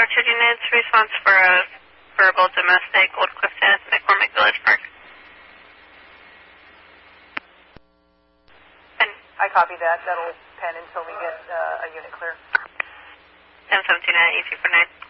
Dispatcher units, response for a verbal domestic, Old Clifton, McCormick Village Park. And I copy that. That'll pen until we get a unit clear. 1017 at 8249.